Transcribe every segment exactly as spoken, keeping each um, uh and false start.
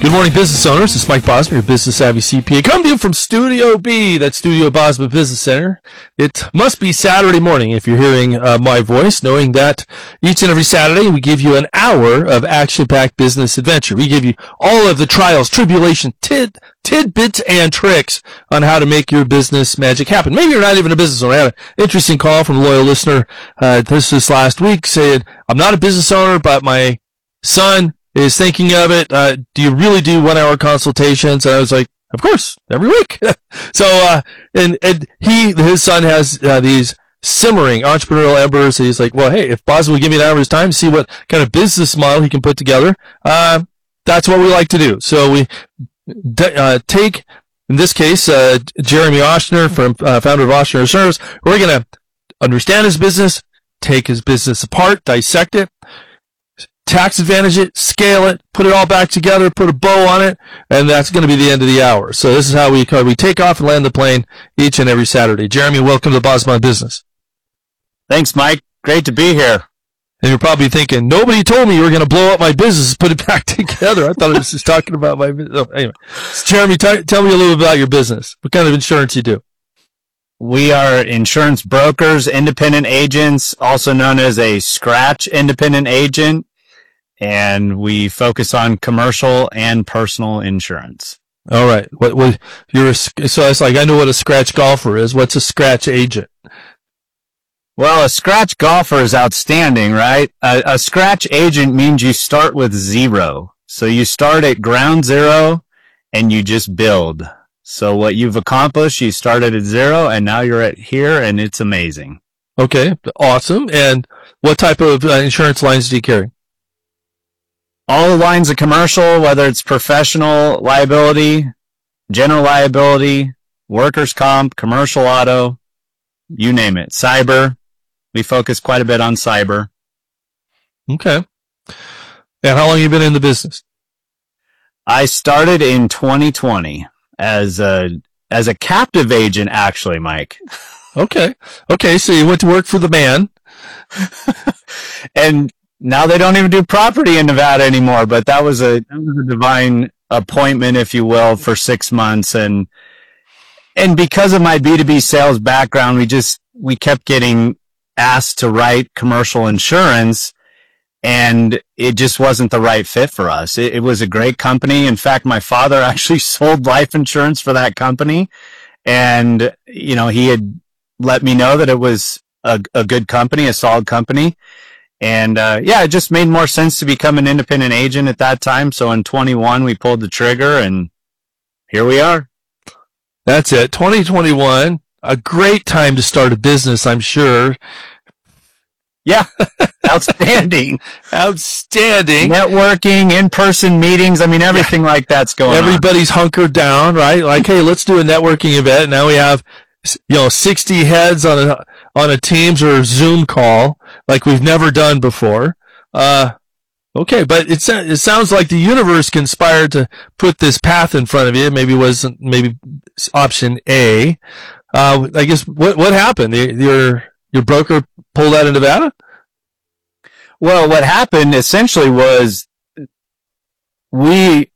Good morning, business owners. It's Mike Bosma, your Business Savvy C P A. Come to you from Studio B, that's Studio Bosma Business Center. It must be Saturday morning if you're hearing uh, my voice, knowing that each and every Saturday we give you an hour of action-packed business adventure. We give you all of the trials, tribulation, tid, tidbits, and tricks on how to make your business magic happen. Maybe you're not even a business owner. I had an interesting call from a loyal listener uh, this this last week saying, I'm not a business owner, but my son is thinking of it. Uh, do you really do one hour consultations? And I was like, of course, every week. so, uh, and, and he, his son has, uh, these simmering entrepreneurial embers. And he's like, well, hey, if Boz will give me an hour of his time to see what kind of business model he can put together, uh, that's what we like to do. So we, uh, take, in this case, uh, Jeremy Ochsner from, uh, founder of Ochsner Insurance. We're going to understand his business, take his business apart, dissect it, tax advantage it, scale it, put it all back together, put a bow on it, and that's going to be the end of the hour. So this is how we we take off and land the plane each and every Saturday. Jeremy, welcome to the Bosma Business. Thanks, Mike. Great to be here. And you're probably thinking, nobody told me you were going to blow up my business and put it back together. I thought I was just talking about my business. Oh, anyway, so Jeremy, t- tell me a little bit about your business. What kind of insurance you do? We are insurance brokers, independent agents, also known as a scratch independent agent. And we focus on commercial and personal insurance. All right. What, what, you're a, so it's like, I know what a scratch golfer is. What's a scratch agent? Well, a scratch golfer is outstanding, right? A, a scratch agent means you start with zero. So you start at ground zero and you just build. So what you've accomplished, you started at zero and now you're at here and it's amazing. Okay. Awesome. And what type of uh, insurance lines do you carry? All the lines of commercial, whether it's professional liability, general liability, workers' comp, commercial auto, you name it. Cyber. We focus quite a bit on cyber. Okay. And how long have you been in the business? I started in twenty twenty as a, as a captive agent, actually, Mike. Okay. Okay. So you went to work for the man. And now they don't even do property in Nevada anymore, but that was a, that was a divine appointment, if you will, for six months. And, and because of my B two B sales background, we just, we kept getting asked to write commercial insurance and it just wasn't the right fit for us. It, it was a great company. In fact, my father actually sold life insurance for that company. And, you know, he had let me know that it was a, a good company, a solid company. And, uh, yeah, it just made more sense to become an independent agent at that time. So in twenty-one, we pulled the trigger and here we are. That's it. twenty twenty-one, a great time to start a business, I'm sure. Yeah. Outstanding. Outstanding. Networking, in-person meetings. I mean, everything yeah. like that's going Everybody's on. Everybody's hunkered down, right? Like, hey, let's do a networking event. Now we have, you know, sixty heads on a, on a Teams or Zoom call like we've never done before. Uh, okay, but it, it sounds like the universe conspired to put this path in front of you. Maybe it wasn't, maybe option A. Uh, I guess what, what happened? Your, your broker pulled out of Nevada? Well, what happened essentially was we,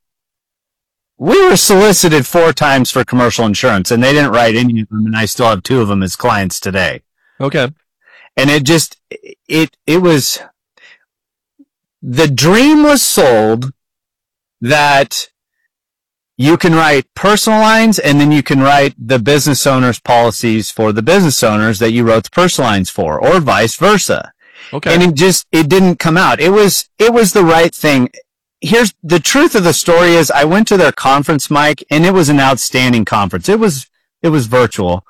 we were solicited four times for commercial insurance and they didn't write any of them and I still have two of them as clients today. Okay. And it just, it, it was, the dream was sold that you can write personal lines and then you can write the business owner's policies for the business owners that you wrote the personal lines for, or vice versa. Okay. And it just, it didn't come out. It was, it was the right thing. Here's the truth of the story is I went to their conference, Mike, and it was an outstanding conference. It was, it was virtual.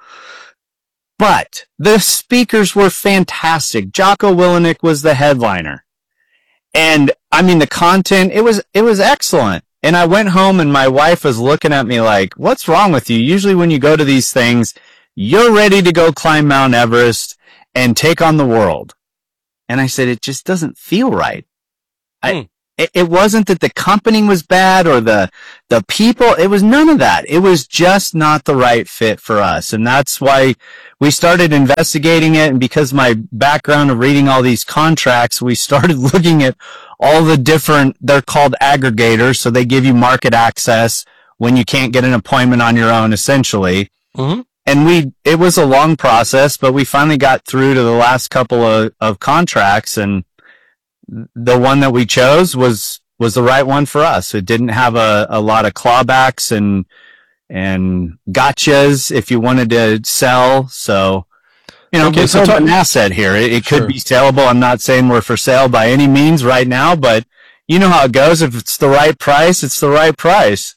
But the speakers were fantastic. Jocko Willenick was the headliner. And I mean, the content, it was, it was excellent. And I went home and my wife was looking at me like, what's wrong with you? Usually when you go to these things, you're ready to go climb Mount Everest and take on the world. And I said, it just doesn't feel right. I, it, it wasn't that the company was bad or the, the people. It was none of that. It was just not the right fit for us. And that's why we started investigating it. And because of my background of reading all these contracts, we started looking at all the different, they're called aggregators. So they give you market access when you can't get an appointment on your own, essentially. Mm-hmm. And we, it was a long process, but we finally got through to the last couple of, of contracts, and the one that we chose was, was the right one for us. It didn't have a, a lot of clawbacks and, and gotchas if you wanted to sell. So, you know, okay, it's so talk- an asset here. It, it sure. could be saleable. I'm not saying we're for sale by any means right now, but you know how it goes. If it's the right price, it's the right price.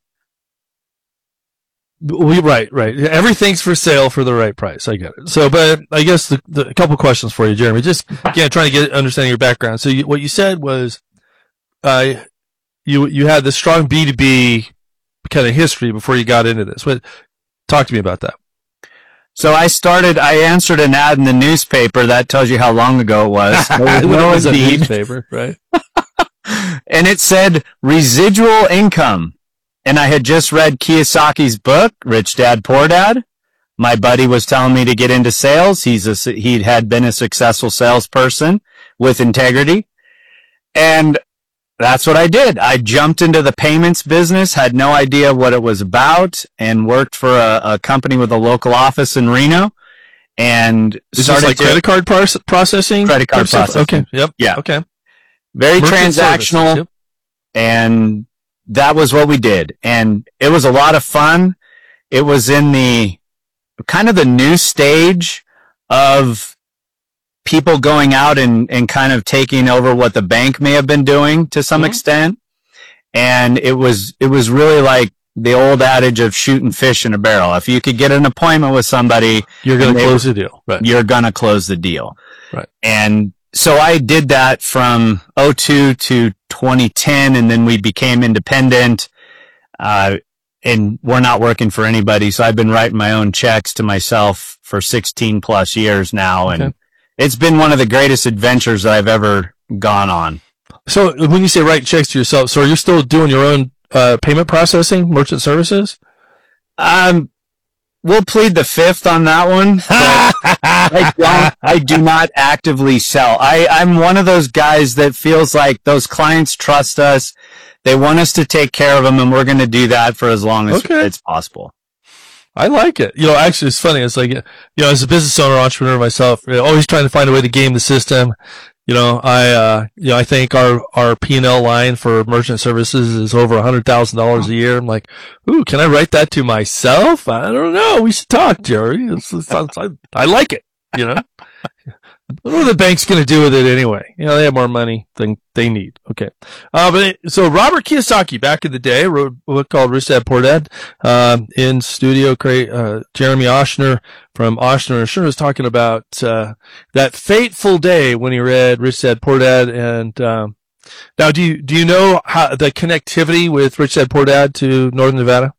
We right, right. Everything's for sale for the right price. I get it. So, but I guess the, the a couple questions for you, Jeremy. Just again, trying to get understanding your background. So, you, what you said was, uh, you you had this strong B two B kind of history before you got into this. What? Talk to me about that. So I started. I answered an ad in the newspaper. That tells you how long ago it was. It was, no, it was a newspaper, right? And it said residual income. And I had just read Kiyosaki's book, Rich Dad, Poor Dad. My buddy was telling me to get into sales. He's a, he had been a successful salesperson with integrity. And that's what I did. I jumped into the payments business, had no idea what it was about, and worked for a, a company with a local office in Reno. And Is started this like to, credit card par- processing? Credit card processing. Okay. Yep. Yeah. Okay. Very Merchant transactional. services, yep. And that was what we did. And it was a lot of fun. It was in the kind of the new stage of people going out and, and kind of taking over what the bank may have been doing to some mm-hmm. extent. And it was, it was really like the old adage of shooting fish in a barrel. If you could get an appointment with somebody, you're going to close the deal. Right. You're going to close the deal. Right. And so I did that from oh two to twenty ten, and then we became independent. Uh, and we're not working for anybody. So I've been writing my own checks to myself for sixteen plus years now. And okay. It's been one of the greatest adventures that I've ever gone on. So when you say write checks to yourself, so are you still doing your own, uh, payment processing, merchant services? Um, we'll plead the fifth on that one. I don't, I do not actively sell. I, I'm one of those guys that feels like those clients trust us. They want us to take care of them, and we're going to do that for as long as okay. it's possible. I like it. You know, actually, it's funny. It's like, you know, as a business owner, entrepreneur myself, always trying to find a way to game the system. You know, I, uh, you know, I think our, our P and L line for merchant services is over a hundred thousand dollars a year. I'm like, ooh, can I write that to myself? I don't know. We should talk, Jerry. It's, it's, I, I like it, you know. What are the banks going to do with it anyway? You know, they have more money than they need. Okay. Uh, but it, so Robert Kiyosaki back in the day wrote a book called Rich Dad Poor Dad. Um, in studio, uh, Jeremy Oshner from Oshner and Oshner was talking about, uh, that fateful day when he read Rich Dad Poor Dad. And, um, now do you, do you know how the connectivity with Rich Dad Poor Dad to Northern Nevada?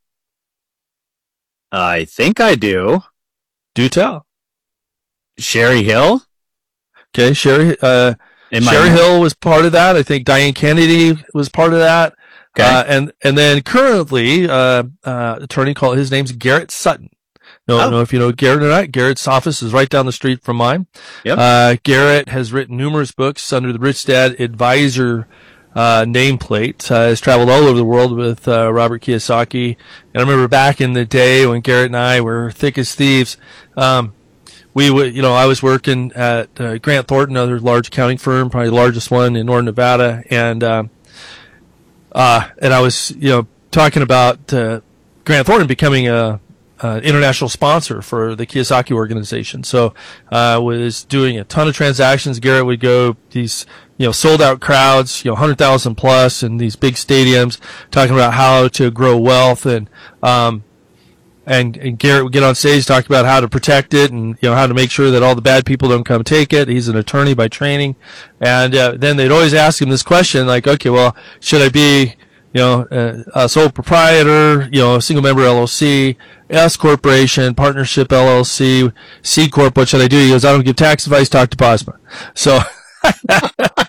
I think I do. Do tell. Sherry Hill? Okay, Sherry, uh, Sherry Hill was part of that. I think Diane Kennedy was part of that. Okay. Uh, and, and then currently, uh, uh, attorney called, his name's Garrett Sutton. No, I don't know if you know Garrett or not. Garrett's office is right down the street from mine. Yep. Uh, Garrett has written numerous books under the Rich Dad Advisor, uh, nameplate, uh, has traveled all over the world with, uh, Robert Kiyosaki. And I remember back in the day when Garrett and I were thick as thieves, um, We would, you know, I was working at uh, Grant Thornton, another large accounting firm, probably the largest one in Northern Nevada, and uh, uh, and I was, you know, talking about uh, Grant Thornton becoming a, a international sponsor for the Kiyosaki organization. So I uh, was doing a ton of transactions. Garrett would go these, you know, sold out crowds, you know, one hundred thousand plus in these big stadiums, talking about how to grow wealth and. Um, And, and Garrett would get on stage, talk about how to protect it and, you know, how to make sure that all the bad people don't come take it. He's an attorney by training. And, uh, then they'd always ask him this question, like, okay, well, should I be, you know, a, a sole proprietor, you know, a single member L L C, S corporation, partnership L L C, C corp, what should I do? He goes, I don't give tax advice, talk to Posma. So,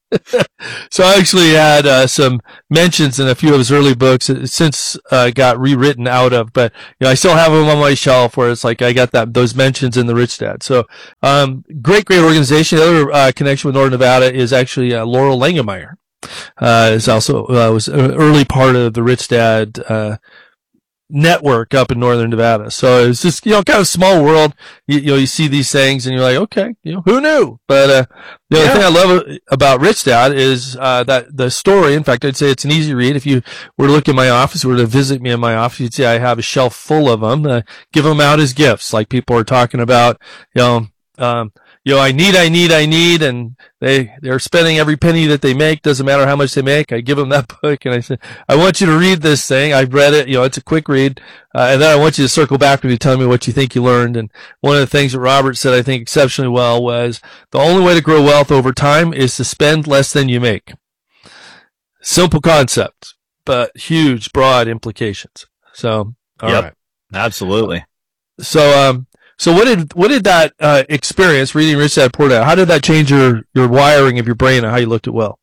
So I actually had uh, some mentions in a few of his early books that since uh, got rewritten out of, but you know I still have them on my shelf where it's like I got that those mentions in the Rich Dad. So um, great, great organization. The other uh, connection with Northern Nevada is actually uh, Laurel Langemeyer. Uh, is also uh, was an early part of the Rich Dad uh, network up in Northern Nevada. So it's just, you know, kind of small world. You, you know, you see these things and you're like, okay, you know, who knew? But, uh, the yeah. other thing I love about Rich Dad is, uh, that the story, in fact, I'd say it's an easy read. If you were to look in my office, were to visit me in my office, you'd see I have a shelf full of them, uh, give them out as gifts. Like people are talking about, you know, um, you know, I need, I need, I need, and they, they're spending every penny that they make. Doesn't matter how much they make. I give them that book and I say, I want you to read this thing. I've read it. You know, it's a quick read. Uh, and then I want you to circle back with me, tell me what you think you learned. And one of the things that Robert said, I think exceptionally well, was the only way to grow wealth over time is to spend less than you make. Simple concept, but huge, broad implications. So, all yep, right. Absolutely. So, um, So what did what did that uh, experience reading Rich Dad Poor Dad? How did that change your your wiring of your brain and how you looked at wealth?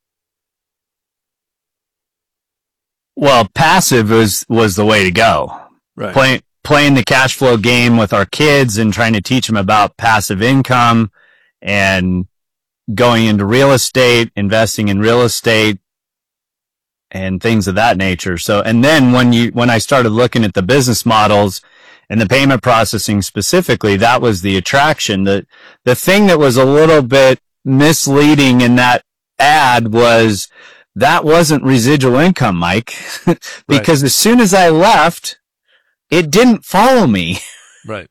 Well, passive was was the way to go. Right. Playing playing the cash flow game with our kids and trying to teach them about passive income and going into real estate, investing in real estate and things of that nature. So, and then when you when I started looking at the business models and the payment processing specifically, that was the attraction. The, the thing that was a little bit misleading in that ad was that wasn't residual income, Mike, because right. as soon as I left, it didn't follow me. Right.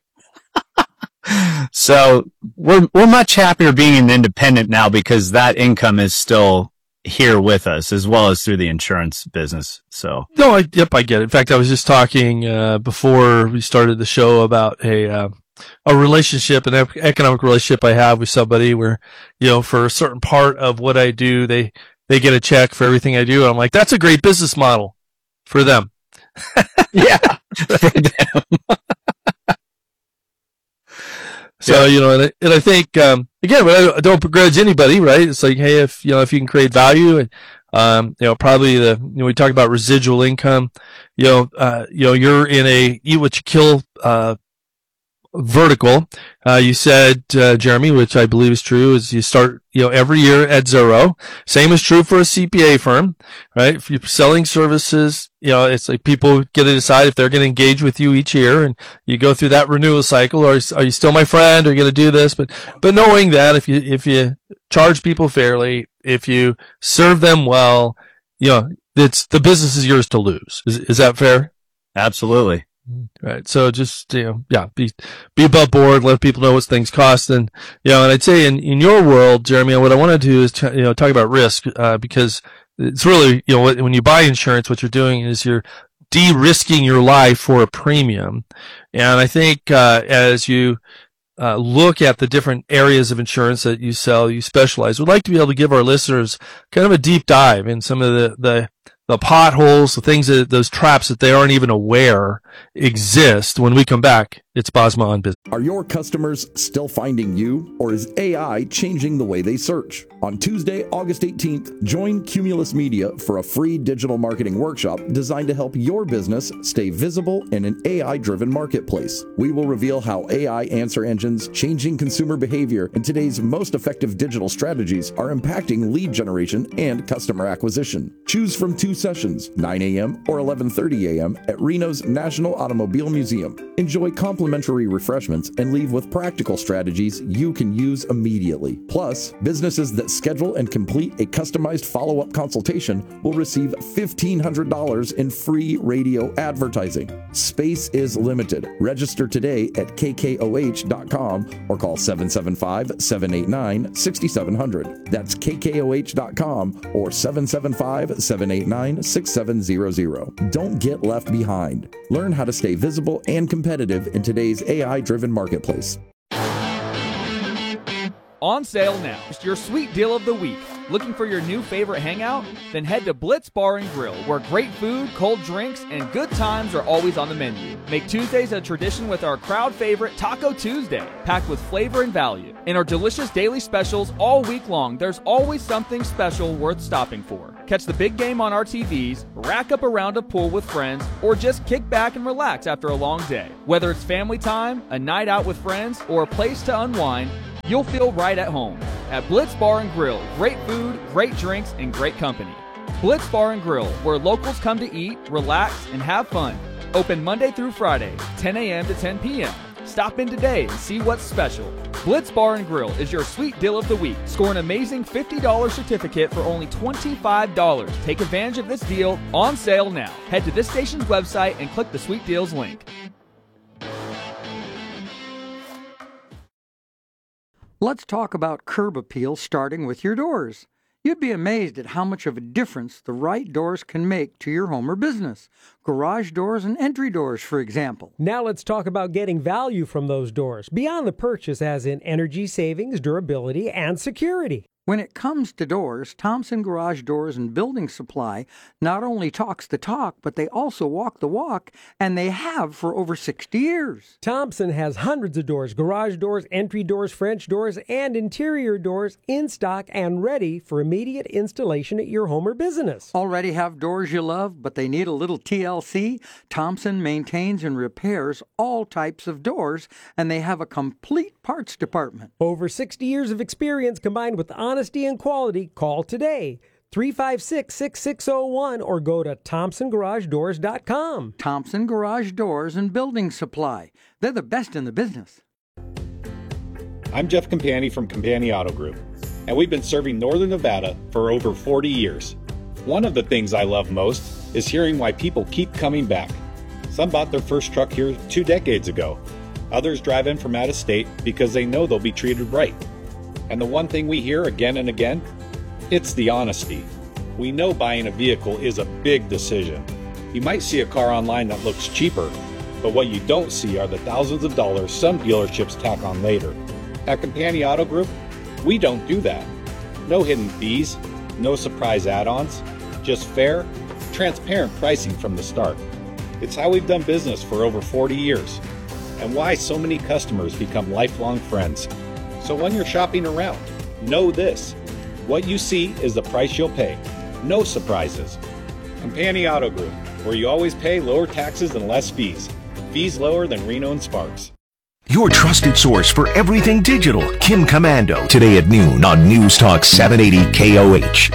So we're, we're much happier being an independent now because that income is still here with us as well as through the insurance business. So no, I, yep, I get it. In fact, I was just talking uh, before we started the show about a uh, a relationship, an economic relationship I have with somebody where, you know, for a certain part of what I do, they they get a check for everything I do. And I'm like, that's a great business model for them. Yeah, for them. So, yeah. you know, and I, and I think, um, again, I don't begrudge anybody, right? It's like, hey, if, you know, if you can create value, um, you know, probably the, you know, we talk about residual income, you know, uh, you know, you're in a eat what you kill, uh, vertical. Uh, you said, uh, Jeremy, which I believe is true, is you start, you know, every year at zero. Same is true for a C P A firm, right? If you're selling services, you know, it's like people get to decide if they're going to engage with you each year, and you go through that renewal cycle. Or are you still my friend? Are you going to do this? But, but knowing that if you, if you charge people fairly, if you serve them well, you know, it's, the business is yours to lose. Is, is that fair? Absolutely. Right. So just, you know, yeah, be, be above board, let people know what things cost. And, you know, and I'd say in, in your world, Jeremy, what I want to do is, t- you know, talk about risk, uh, because it's really, you know, when you buy insurance, what you're doing is you're de-risking your life for a premium. And I think, uh, as you, uh, look at the different areas of insurance that you sell, you specialize, we'd like to be able to give our listeners kind of a deep dive in some of the, the, the potholes, the things that, those traps that they aren't even aware exist. When we come back, it's Bosma on Business. Are your customers still finding you, or is A I changing the way they search? On Tuesday, August eighteenth, join Cumulus Media for a free digital marketing workshop designed to help your business stay visible in an A I-driven marketplace. We will reveal how A I answer engines, changing consumer behavior, and today's most effective digital strategies are impacting lead generation and customer acquisition. Choose from two sessions, nine a.m. or eleven thirty a.m. at Reno's National Automobile Museum. Enjoy complimentary refreshments and leave with practical strategies you can use immediately. Plus, businesses that schedule and complete a customized follow-up consultation will receive fifteen hundred dollars in free radio advertising. Space is limited. Register today at k k o h dot com or call seven seven five, seven eight nine, six seven zero zero. That's k k o h dot com or seven seven five, seven eight nine, six seven zero zero. Don't get left behind. Learn how to stay visible and competitive in today's A I-driven marketplace. On sale now, your sweet deal of the week. Looking for your new favorite hangout? Then head to Blitz Bar and Grill, where great food, cold drinks, and good times are always on the menu. Make Tuesdays a tradition with our crowd favorite Taco Tuesday, packed with flavor and value. In our delicious daily specials all week long, there's always something special worth stopping for. Catch the big game on our T Vs, rack up a round of pool with friends, or just kick back and relax after a long day. Whether it's family time, a night out with friends, or a place to unwind, you'll feel right at home. At Blitz Bar and Grill, great food, great drinks, and great company. Blitz Bar and Grill, where locals come to eat, relax, and have fun. Open Monday through Friday, ten a.m. to ten p.m. Stop in today and see what's special. Blitz Bar and Grill is your sweet deal of the week. Score an amazing fifty dollars certificate for only twenty-five dollars. Take advantage of this deal on sale now. Head to this station's website and click the Sweet Deals link. Let's talk about curb appeal, starting with your doors. You'd be amazed at how much of a difference the right doors can make to your home or business. Garage doors and entry doors, for example. Now let's talk about getting value from those doors, beyond the purchase as in energy savings, durability, and security. When it comes to doors, Thompson Garage Doors and Building Supply not only talks the talk, but they also walk the walk, and they have for over sixty years. Thompson has hundreds of doors, garage doors, entry doors, French doors, and interior doors in stock and ready for immediate installation at your home or business. Already have doors you love, but they need a little T L C? Thompson maintains and repairs all types of doors, and they have a complete parts department. Over sixty years of experience combined with honesty and quality. Call today, three five six, six six zero one, or go to thompson garage doors dot com. Thompson Garage Doors and Building Supply. They're the best in the business. I'm Jeff Campani from Campani Auto Group, and we've been serving Northern Nevada for over forty years. One of the things I love most is hearing why people keep coming back. Some bought their first truck here two decades ago. Others drive in from out of state because they know they'll be treated right. And the one thing we hear again and again, it's the honesty. We know buying a vehicle is a big decision. You might see a car online that looks cheaper, but what you don't see are the thousands of dollars some dealerships tack on later. At Campani Auto Group, we don't do that. No hidden fees, no surprise add-ons, just fair, transparent pricing from the start. It's how we've done business for over forty years, and why so many customers become lifelong friends. So when you're shopping around, know this. What you see is the price you'll pay. No surprises. Campani Auto Group, where you always pay lower taxes and less fees. Fees lower than Reno and Sparks. Your trusted source for everything digital, Kim Commando, today at noon on News Talk seven eighty K O H.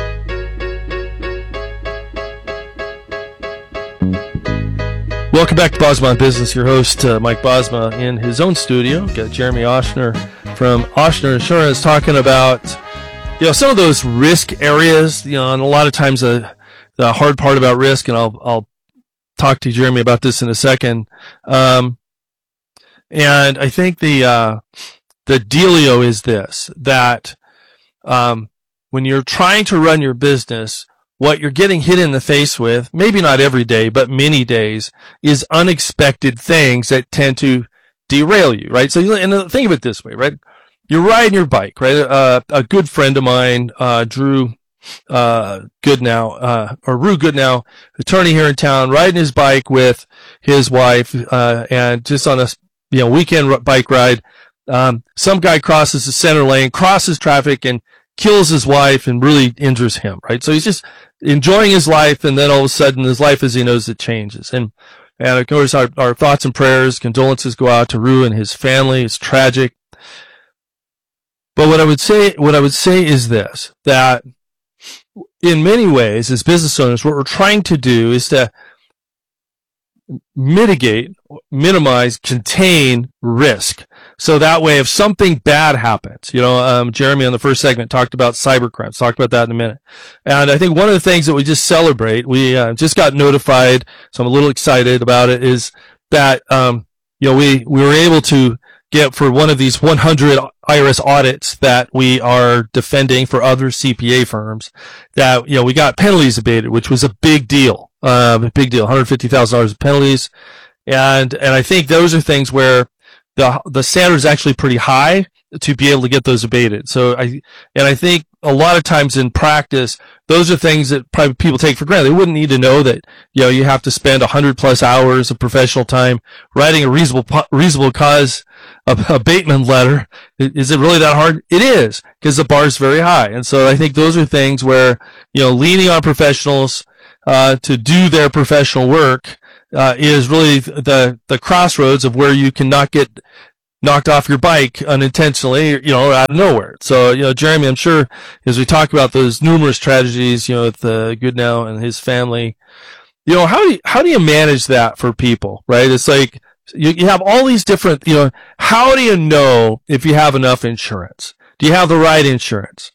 Welcome back to Bosma on Business. Your host, uh, Mike Bosma, in his own studio. Got Jeremy Oshner from Oshner Insurance talking about, you know, some of those risk areas, you know, and a lot of times the, the hard part about risk, and I'll, I'll talk to Jeremy about this in a second. Um, and I think the, uh, the dealio is this, that, um, when you're trying to run your business, what you're getting hit in the face with, maybe not every day, but many days, is unexpected things that tend to derail you, right? So, you, and think of it this way, right? You're riding your bike, right? Uh, a good friend of mine, uh, Drew, uh, Goodnow, uh, or Rue Goodnow, attorney here in town, riding his bike with his wife, uh, and just on a, you know, weekend bike ride, um, some guy crosses the center lane, crosses traffic, and kills his wife and really injures him, right? So he's just enjoying his life, and then all of a sudden his life, as he knows, it changes. And, and of course, our, our thoughts and prayers, condolences go out to Rue and his family. It's tragic. But what I would say, what I would say is this, that in many ways, as business owners, what we're trying to do is to mitigate, minimize, contain risk. So that way, if something bad happens, you know, um, Jeremy on the first segment talked about cybercrimes, talked about that in a minute. And I think one of the things that we just celebrate, we uh, just got notified, so I'm a little excited about it, is that, um, you know, we, we were able to get for one of these one hundred I R S audits that we are defending for other C P A firms, that, you know, we got penalties abated, which was a big deal. Uh, a big deal, one hundred fifty thousand dollars of penalties. And, and I think those are things where the, the standard is actually pretty high to be able to get those abated. So I, and I think a lot of times in practice, those are things that probably people take for granted. They wouldn't need to know that, you know, you have to spend a hundred plus hours of professional time writing a reasonable, reasonable cause abatement letter. Is it really that hard? It is, because the bar is very high. And so I think those are things where, you know, leaning on professionals, uh, to do their professional work, uh, is really the, the crossroads of where you cannot get knocked off your bike unintentionally, you know, out of nowhere. So, you know, Jeremy, I'm sure as we talk about those numerous tragedies, you know, with uh, Goodnow and his family, you know, how do you, how do you manage that for people, right? It's like you, you have all these different, you know, how do you know if you have enough insurance? Do you have the right insurance?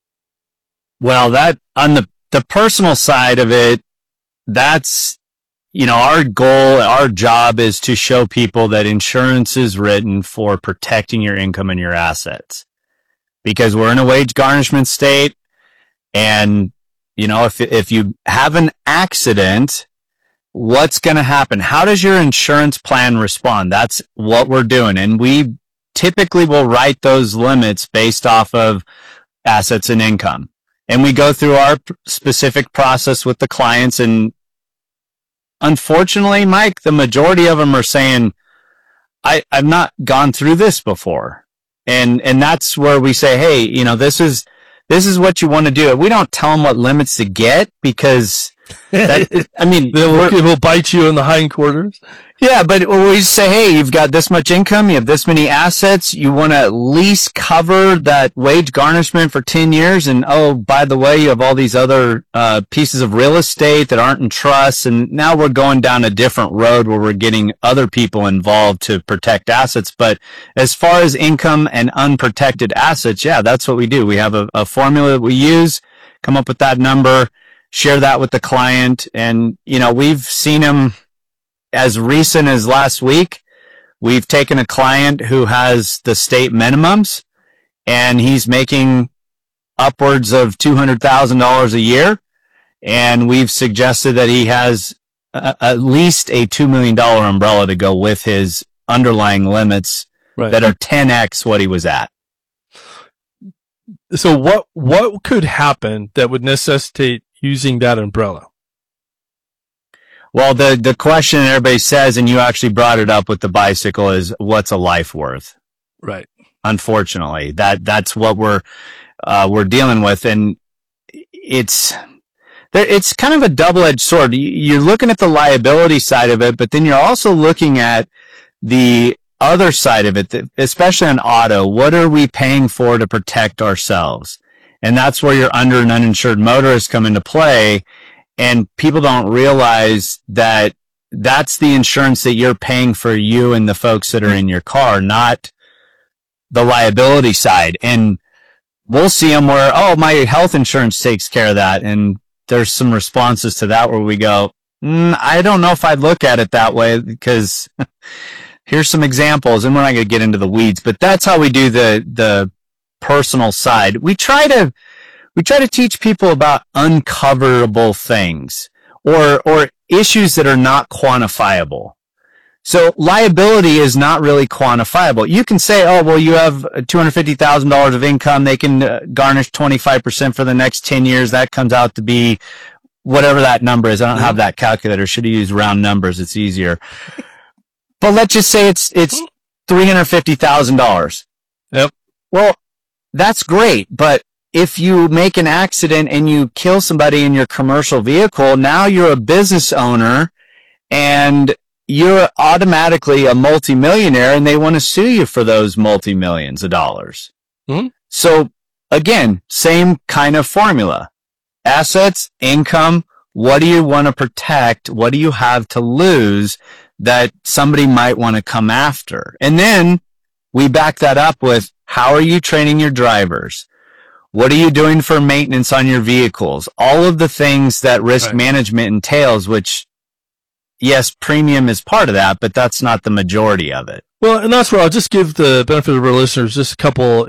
Well, that on the, the personal side of it, that's, you know, our goal, our job is to show people that insurance is written for protecting your income and your assets, because we're in a wage garnishment state. And, you know, if, if you have an accident, what's going to happen? How does your insurance plan respond? That's what we're doing. And we typically will write those limits based off of assets and income. And we go through our specific process with the clients, and unfortunately, Mike, the majority of them are saying, I, I've not gone through this before. And, and that's where we say, hey, you know, this is, this is what you want to do. We don't tell them what limits to get, because that, I mean, they will, it will bite you in the hindquarters. Yeah, but we say, hey, you've got this much income, you have this many assets, you want to at least cover that wage garnishment for ten years, and oh, by the way, you have all these other uh pieces of real estate that aren't in trust, and now we're going down a different road where we're getting other people involved to protect assets. But as far as income and unprotected assets, yeah, that's what we do. We have a, a formula that we use, come up with that number, share that with the client, and, you know, we've seen them as recent as last week. We've taken a client who has the state minimums, and he's making upwards of two hundred thousand dollars a year. And we've suggested that he has a, at least a two million dollars umbrella to go with his underlying limits, right, that are ten X what he was at. So what, what could happen that would necessitate using that umbrella? Well, the, the question everybody says, and you actually brought it up with the bicycle, is what's a life worth? Right. Unfortunately, that, that's what we're, uh, we're dealing with. And it's, it's kind of a double-edged sword. You're looking at the liability side of it, but then you're also looking at the other side of it, especially on auto. What are we paying for to protect ourselves? And that's where your under and uninsured motorists come into play. And people don't realize that that's the insurance that you're paying for you and the folks that are in your car, not the liability side. And we'll see them where, oh, my health insurance takes care of that. And there's some responses to that where we go, mm, I don't know if I'd look at it that way, because here's some examples, and we're not going to get into the weeds, but that's how we do the, the personal side. We try to, We try to teach people about uncoverable things, or, or issues that are not quantifiable. So liability is not really quantifiable. You can say, oh, well, you have two hundred fifty thousand dollars of income. They can uh, garnish twenty-five percent for the next ten years. That comes out to be whatever that number is. I don't have that calculator. Should have used round numbers. It's easier. But let's just say it's, it's three hundred fifty thousand dollars. Yep. Well, that's great, but if you make an accident and you kill somebody in your commercial vehicle, now you're a business owner and you're automatically a multimillionaire, and they want to sue you for those multi-millions of dollars. Mm-hmm. So again, same kind of formula. Assets, income, what do you want to protect? What do you have to lose that somebody might want to come after? And then we back that up with, how are you training your drivers? What are you doing for maintenance on your vehicles? All of the things that risk right. management entails, which, yes, premium is part of that, but that's not the majority of it. Well, and that's where I'll just give the benefit of our listeners just a couple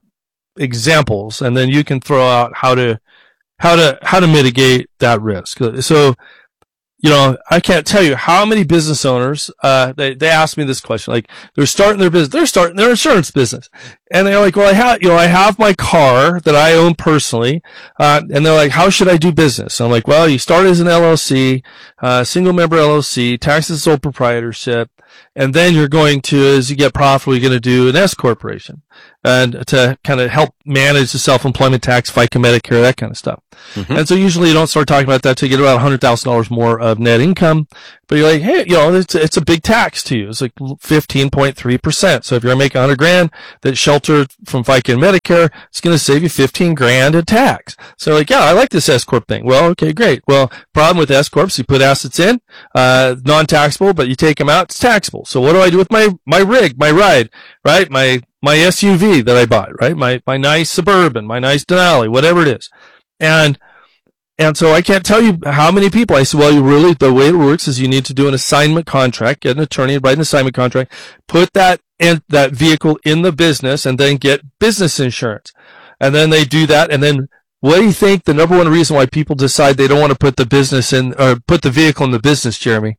examples, and then you can throw out how to, how to, how to mitigate that risk. So, you know, I can't tell you how many business owners, uh, they, they ask me this question. Like, they're starting their business, they're starting their insurance business. And they're like, well, I have, you know, I have my car that I own personally. Uh, and they're like, how should I do business? I'm like, well, you start as an L L C, uh, single member L L C, taxes sole proprietorship. And then you're going to, as you get profitable, you're going to do an S corporation and to kind of help manage the self-employment tax, FICA, Medicare, that kind of stuff. Mm-hmm. And so usually you don't start talking about that till you get about one hundred thousand dollars more of net income. But you're like, hey, you know, it's, it's a big tax to you. It's like fifteen point three percent. So if you're making one hundred grand that's sheltered from FICA and Medicare, it's going to save you fifteen grand in tax. So like, yeah, I like this S corp thing. Well, okay, great. Well, problem with S corps, you put assets in, uh, non-taxable, but you take them out, it's taxable. So what do I do with my, my rig, my ride, right? My, my S U V that I bought, right? My, my nice Suburban, my nice Denali, whatever it is. And, and so I can't tell you how many people I said, well, you really, the way it works is you need to do an assignment contract, get an attorney, write an assignment contract, put that in that vehicle in the business, and then get business insurance. And then they do that. And then what do you think the number one reason why people decide they don't want to put the business in, or put the vehicle in the business, Jeremy?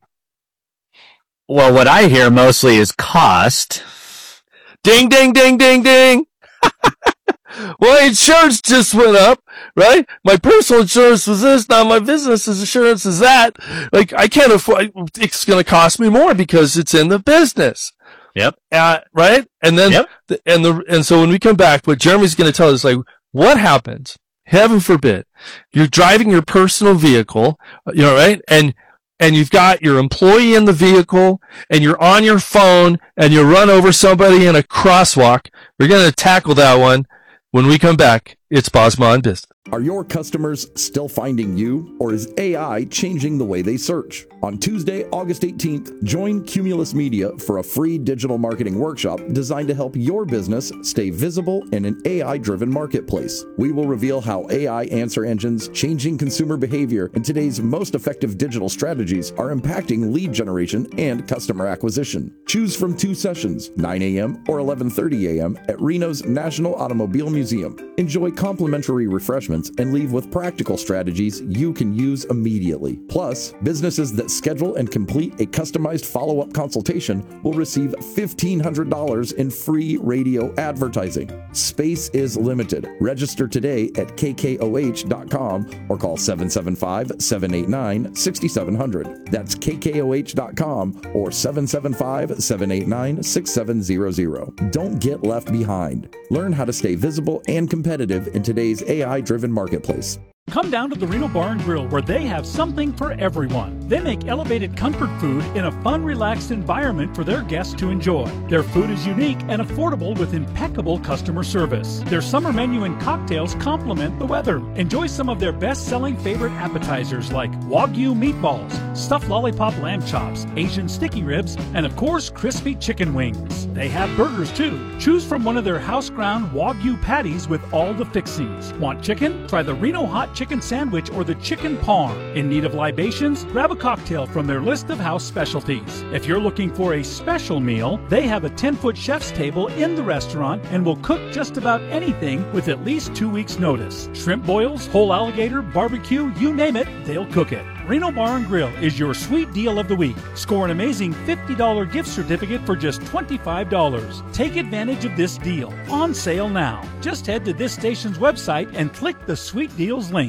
Well, what I hear mostly is cost. Ding, ding, ding, ding, ding. Well, insurance just went up, right? My personal insurance was this. Now my business insurance is that. Like, I can't afford, it's going to cost me more because it's in the business. Yep. Uh, right? And then, yep. the, and the, and so when we come back, what Jeremy's going to tell us, like, what happens? Heaven forbid, you're driving your personal vehicle, you know, right? And, and you've got your employee in the vehicle and you're on your phone and you run over somebody in a crosswalk. We're going to tackle that one when we come back. It's Bosma on Business. Are your customers still finding you, or is A I changing the way they search? On Tuesday, August eighteenth, join Cumulus Media for a free digital marketing workshop designed to help your business stay visible in an A I-driven marketplace. We will reveal how A I answer engines, changing consumer behavior, and today's most effective digital strategies are impacting lead generation and customer acquisition. Choose from two sessions, nine a.m. or eleven thirty a.m. at Reno's National Automobile Museum. Enjoy complimentary refreshments and leave with practical strategies you can use immediately. Plus, businesses that schedule and complete a customized follow-up consultation will receive fifteen hundred dollars in free radio advertising. Space is limited. Register today at k k o h dot com or call seven seven five, seven eight nine, six seven zero zero. That's k k o h dot com or seven seven five, seven eight nine, six seven zero zero. Don't get left behind. Learn how to stay visible and competitive in today's A I-driven marketplace. Come down to the Reno Bar and Grill, where they have something for everyone. They make elevated comfort food in a fun, relaxed environment for their guests to enjoy. Their food is unique and affordable with impeccable customer service. Their summer menu and cocktails complement the weather. Enjoy some of their best-selling favorite appetizers like Wagyu meatballs, stuffed lollipop lamb chops, Asian sticky ribs, and of course, crispy chicken wings. They have burgers too. Choose from one of their house-ground Wagyu patties with all the fixings. Want chicken? Try the Reno Hot Chicken Sandwich or the Chicken Parm. In need of libations? Grab a cocktail from their list of house specialties. If you're looking for a special meal, they have a ten-foot chef's table in the restaurant and will cook just about anything with at least two weeks' notice. Shrimp boils, whole alligator, barbecue, you name it, they'll cook it. Reno Bar and Grill is your sweet deal of the week. Score an amazing fifty dollars gift certificate for just twenty-five dollars. Take advantage of this deal. On sale now. Just head to this station's website and click the Sweet Deals link.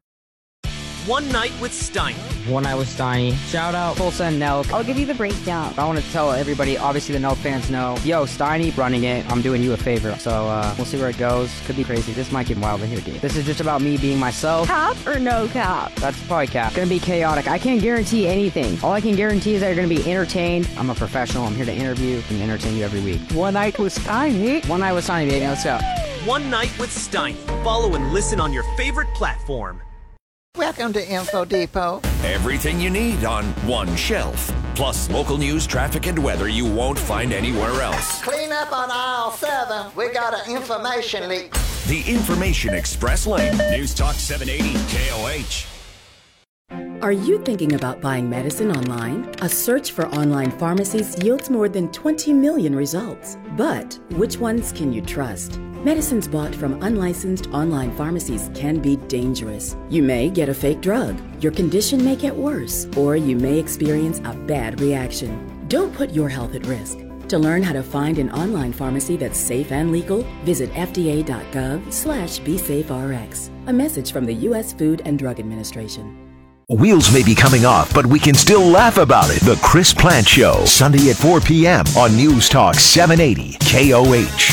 One Night with Steiny. One Night with Steiny. Shout out Tulsa and Nelk. I'll give you the breakdown. I want to tell everybody, obviously the Nelk fans know, yo, Steiny running it. I'm doing you a favor. So uh, we'll see where it goes. Could be crazy. This might get wild in here, dude. This is just about me being myself. Cap or no cap? That's probably cap. It's gonna be chaotic. I can't guarantee anything. All I can guarantee is that you're gonna be entertained. I'm a professional. I'm here to interview and entertain you every week. One Night with Steiny. One Night with Steiny, baby. Let's go. One Night with Steiny. Follow and listen on your favorite platform. Welcome to Info Depot. Everything you need on one shelf. Plus local news, traffic, and weather you won't find anywhere else. Clean up on aisle seven. We got an information leak. The Information Express Lane. News Talk seven eighty K O H. Are you thinking about buying medicine online? A search for online pharmacies yields more than twenty million results. But which ones can you trust? Medicines bought from unlicensed online pharmacies can be dangerous. You may get a fake drug, your condition may get worse, or you may experience a bad reaction. Don't put your health at risk. To learn how to find an online pharmacy that's safe and legal, visit fda.gov slash BeSafeRx. A message from the U S Food and Drug Administration. Wheels may be coming off, but we can still laugh about it. The Chris Plant Show, Sunday at four p.m. on News Talk seven eighty K O H.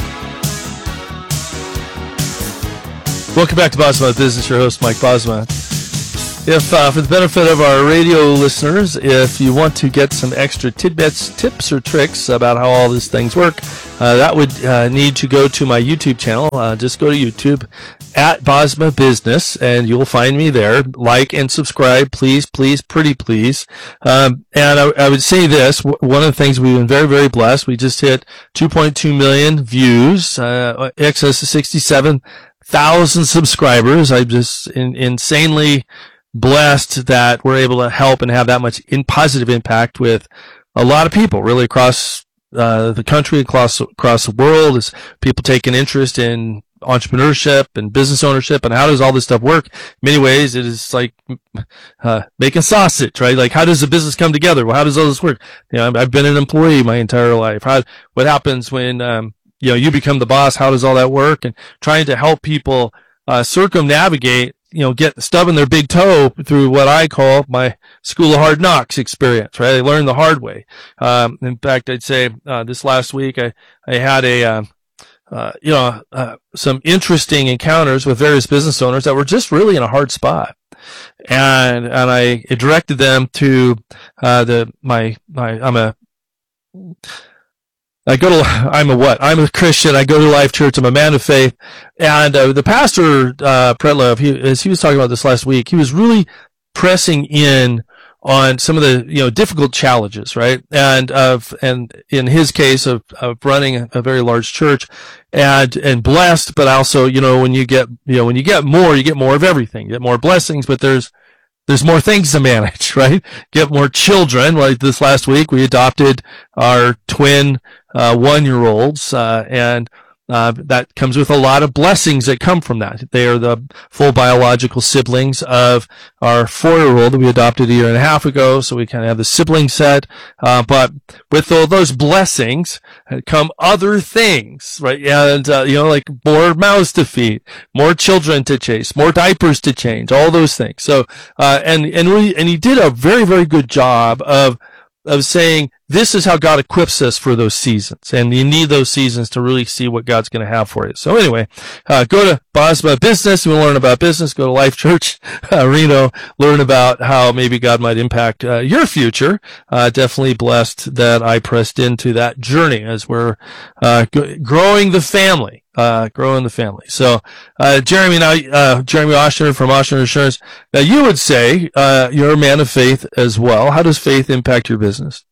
Welcome back to Bosma Business, your host, Mike Bosma. If, uh, for the benefit of our radio listeners, if you want to get some extra tidbits, tips, or tricks about how all these things work, uh, that would uh, need to go to my YouTube channel. Uh, just go to YouTube at Bosma Business, and you'll find me there. Like and subscribe, please, please, pretty please. Um, and I, I would say this, w- one of the things we've been very, very blessed, we just hit two point two million views, uh, excess of sixty-seven thousand subscribers. I'm just in, insanely blessed that we're able to help and have that much in positive impact with a lot of people really across uh, the country, across across the world, as people take an interest in entrepreneurship and business ownership and how does all this stuff work. In many ways, it is like uh, making sausage, right? Like, how does a business come together? Well, how does all this work? You know, I've been an employee my entire life. How, what happens when um, you know you become the boss? How does all that work? And trying to help people uh, circumnavigate, you know, get stubbing their big toe through what I call my school of hard knocks experience, right? I learned the hard way. Um, in fact, I'd say, uh, this last week, I, I had a, um, uh, you know, uh, some interesting encounters with various business owners that were just really in a hard spot. And, and I directed them to, uh, the, my, my, I'm a, I go to, I'm a what? I'm a Christian. I go to Life Church. I'm a man of faith. And uh, the pastor, uh, Pretlove, he, as he was talking about this last week, he was really pressing in on some of the, you know, difficult challenges, right? And of, and in his case of, of running a, a very large church and, and blessed, but also, you know, when you get, you know, when you get more, you get more of everything. You get more blessings, but there's, There's more things to manage, right? Get more children. Like this last week, we adopted our twin uh, one-year-olds, uh, and uh, that comes with a lot of blessings that come from that. They are the full biological siblings of our four-year-old that we adopted a year and a half ago, so we kind of have the sibling set. Uh, but with all those blessings come other things, right? And, uh, you know, like more mouths to feed, more children to chase, more diapers to change, all those things. So, uh, and, and we, and he did a very, very good job of, of saying, this is how God equips us for those seasons. And you need those seasons to really see what God's going to have for you. So anyway, uh, go to Bosma Business. You want to learn about business, go to Life Church, uh, Reno, learn about how maybe God might impact, uh, your future. Uh, definitely blessed that I pressed into that journey as we're, uh, g- growing the family. Uh, growing the family. So, uh, Jeremy, now, uh, Jeremy Oshner from Oshner Insurance. Now, you would say, uh, you're a man of faith as well. How does faith impact your business?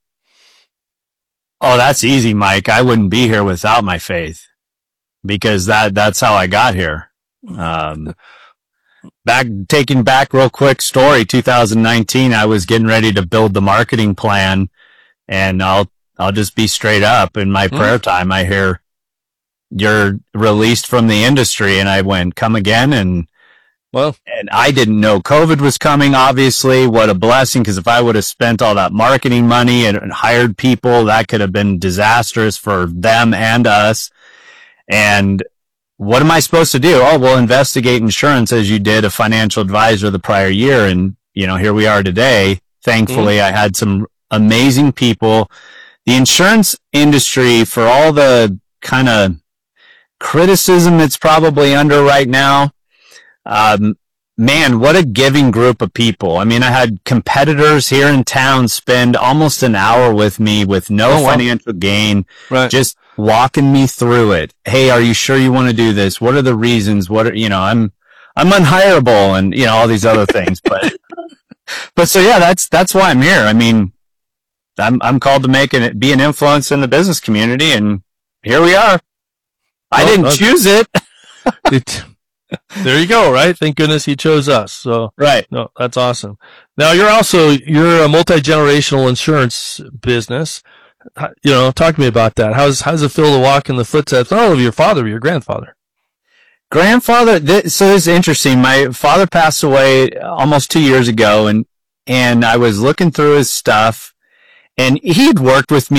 Oh, that's easy, Mike. I wouldn't be here without my faith because that, that's how I got here. Um, back, taking back real quick story, two thousand nineteen, I was getting ready to build the marketing plan, and I'll, I'll just be straight up. In my prayer time, I hear, you're released from the industry. And I went, come again. And well, and I didn't know COVID was coming, obviously. What a blessing. Cause if I would have spent all that marketing money and, and hired people, that could have been disastrous for them and us. And what am I supposed to do? Oh, we'll investigate insurance as you did a financial advisor the prior year. And, you know, here we are today. Thankfully, mm-hmm. I had some amazing people. The insurance industry, for all the kind of criticism it's probably under right now, um, man, what a giving group of people. I mean, I had competitors here in town spend almost an hour with me with no oh, financial wow. gain, right. just walking me through it. Hey, are you sure you want to do this? What are the reasons? What are, you know, I'm, I'm unhireable and, you know, all these other things, but, but so yeah, that's, that's why I'm here. I mean, I'm, I'm called to make it, be an influence in the business community, and here we are. I well, didn't choose it. it. There you go, right? Thank goodness he chose us. So, right. No, that's awesome. Now you're also, you're a multi-generational insurance business. You know, talk to me about that. How's, how's it feel to walk in the footsteps, not only of your father, but your grandfather? Grandfather, th- so this is interesting. My father passed away almost two years ago, and, and I was looking through his stuff, and he'd worked with me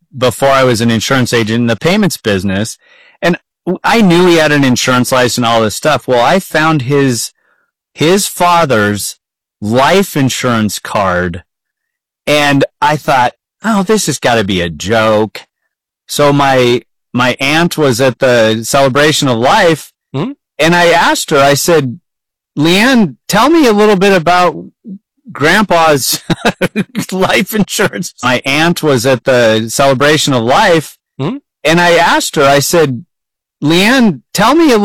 before I was an insurance agent in the payments business. And I knew he had an insurance license and all this stuff. Well, I found his, his father's life insurance card, and I thought, oh, this has got to be a joke. So my, my aunt was at the celebration of life, mm-hmm. and I asked her, I said, Leanne, tell me a little bit about Grandpa's life insurance. My aunt was at the celebration of life, mm-hmm. and I asked her, I said, Leanne, tell me a